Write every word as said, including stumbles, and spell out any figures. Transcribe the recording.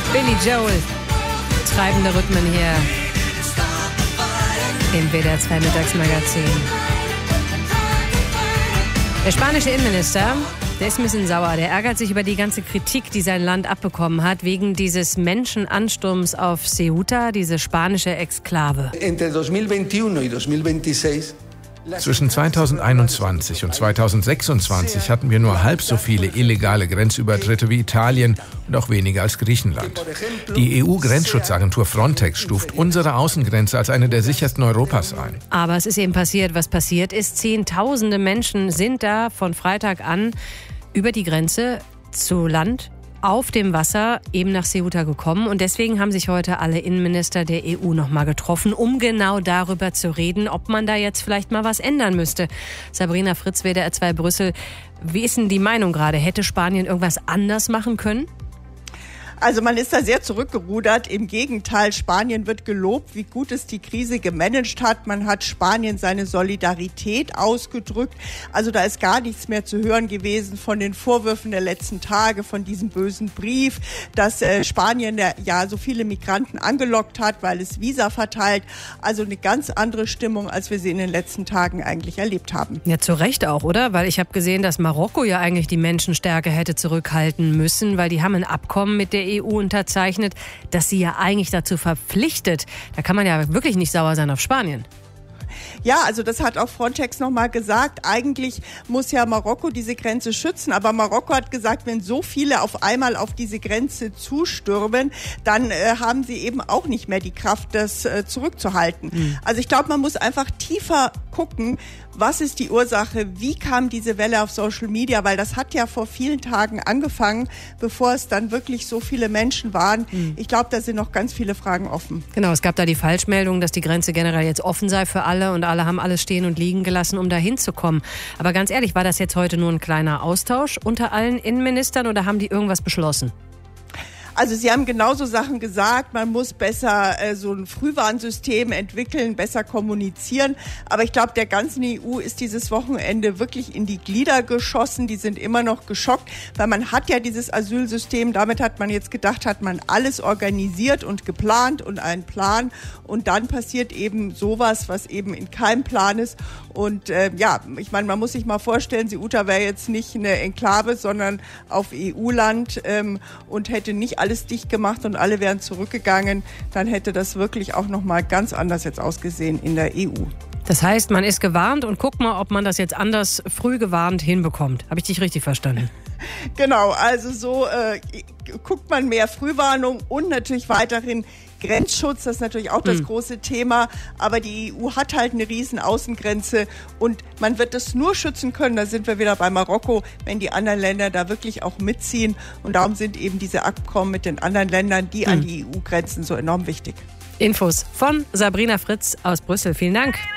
Billy Joel, treibende Rhythmen hier im W D R zwei Mittagsmagazin. Der spanische Innenminister, der ist ein bisschen sauer. Der ärgert sich über die ganze Kritik, die sein Land abbekommen hat, wegen dieses Menschenansturms auf Ceuta, diese spanische Exklave. Zwischen zweitausendeinundzwanzig und zweitausendsechsundzwanzig hatten wir nur halb so viele illegale Grenzübertritte wie Italien und auch weniger als Griechenland. Die E U-Grenzschutzagentur Frontex stuft unsere Außengrenze als eine der sichersten Europas ein. Aber es ist eben passiert, was passiert ist. Zehntausende Menschen sind da von Freitag an über die Grenze zu Land auf dem Wasser eben nach Ceuta gekommen. Und deswegen haben sich heute alle Innenminister der E U noch mal getroffen, um genau darüber zu reden, ob man da jetzt vielleicht mal was ändern müsste. Sabrina Fritz, W D R zwei Brüssel. Wie ist denn die Meinung gerade? Hätte Spanien irgendwas anders machen können? Also man ist da sehr zurückgerudert. Im Gegenteil, Spanien wird gelobt, wie gut es die Krise gemanagt hat. Man hat Spanien seine Solidarität ausgedrückt. Also da ist gar nichts mehr zu hören gewesen von den Vorwürfen der letzten Tage, von diesem bösen Brief, dass äh, Spanien ja so viele Migranten angelockt hat, weil es Visa verteilt. Also eine ganz andere Stimmung, als wir sie in den letzten Tagen eigentlich erlebt haben. Ja, zu Recht auch, oder? Weil ich habe gesehen, dass Marokko ja eigentlich die Menschen stärker hätte zurückhalten müssen, weil die haben ein Abkommen mit der E U unterzeichnet, das sie ja eigentlich dazu verpflichtet. Da kann man ja wirklich nicht sauer sein auf Spanien. Ja, also das hat auch Frontex nochmal gesagt. Eigentlich muss ja Marokko diese Grenze schützen. Aber Marokko hat gesagt, wenn so viele auf einmal auf diese Grenze zustürmen, dann äh, haben sie eben auch nicht mehr die Kraft, das äh, zurückzuhalten. Mhm. Also ich glaube, man muss einfach tiefer gucken, was ist die Ursache, wie kam diese Welle auf Social Media, weil das hat ja vor vielen Tagen angefangen, bevor es dann wirklich so viele Menschen waren. Mhm. Ich glaube, da sind noch ganz viele Fragen offen. Genau, es gab da die Falschmeldung, dass die Grenze generell jetzt offen sei für alle und alle haben alles stehen und liegen gelassen, um da hinzukommen. Aber ganz ehrlich, war das jetzt heute nur ein kleiner Austausch unter allen Innenministern oder haben die irgendwas beschlossen? Also Sie haben genauso Sachen gesagt, man muss besser äh, so ein Frühwarnsystem entwickeln, besser kommunizieren. Aber ich glaube, der ganzen E U ist dieses Wochenende wirklich in die Glieder geschossen. Die sind immer noch geschockt, weil man hat ja dieses Asylsystem. Damit hat man jetzt gedacht, hat man alles organisiert und geplant und einen Plan. Und dann passiert eben sowas, was eben in keinem Plan ist. Und äh, ja, ich meine, man muss sich mal vorstellen, Ceuta wäre jetzt nicht eine Enklave, sondern auf E U-Land ähm, und hätte nicht alles dicht gemacht und alle wären zurückgegangen, dann hätte das wirklich auch nochmal ganz anders jetzt ausgesehen in der E U. Das heißt, man ist gewarnt und guckt mal, ob man das jetzt anders früh gewarnt hinbekommt. Habe ich dich richtig verstanden? Genau, also so äh, guckt man mehr Frühwarnung und natürlich weiterhin Grenzschutz, das ist natürlich auch das hm. große Thema, aber die E U hat halt eine riesen Außengrenze und man wird das nur schützen können, da sind wir wieder bei Marokko, wenn die anderen Länder da wirklich auch mitziehen und darum sind eben diese Abkommen mit den anderen Ländern, die hm. an die E U grenzen, so enorm wichtig. Infos von Sabrina Fritz aus Brüssel. Vielen Dank.